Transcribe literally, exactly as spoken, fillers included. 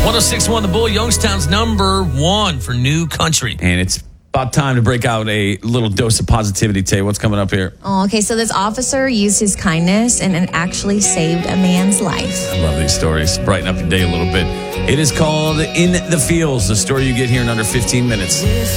oh six point one The Bull, Youngstown's number one for new country. And it's about time to break out a little dose of positivity. Tay, what's coming up here? Oh, okay, so this officer used his kindness and it actually saved a man's life. I love these stories. Brighten up your day a little bit. It is called In the Fields, the story you get here in under fifteen minutes.